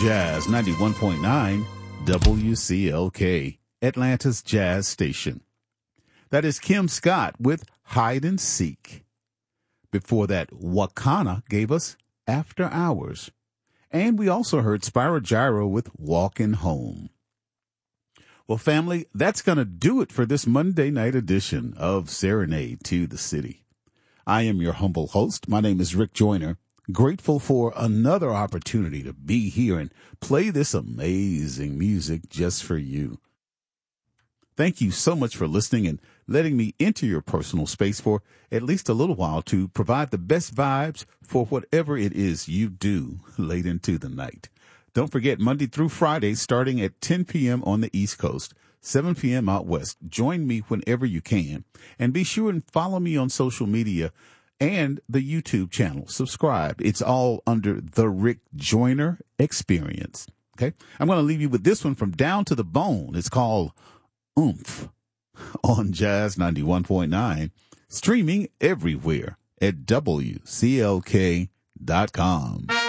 Jazz 91.9 WCLK, Atlanta's Jazz Station. That is Kim Scott with Hide and Seek. Before that, Wakana gave us After Hours. And we also heard Spyro Gyro with Walkin' Home. Well, family, that's going to do it for this Monday night edition of Serenade to the City. I am your humble host. My name is Rick Joyner. Grateful for another opportunity to be here and play this amazing music just for you. Thank you so much for listening and letting me into your personal space for at least a little while to provide the best vibes for whatever it is you do late into the night. Don't forget, Monday through Friday, starting at 10 p.m. on the East Coast, 7 p.m. out West. Join me whenever you can. And be sure and follow me on social media and the YouTube channel. Subscribe. It's all under The Rick Joyner Experience. Okay? I'm going to leave you with this one from Down to the Bone. It's called Oomph on Jazz 91.9, streaming everywhere at WCLK.com.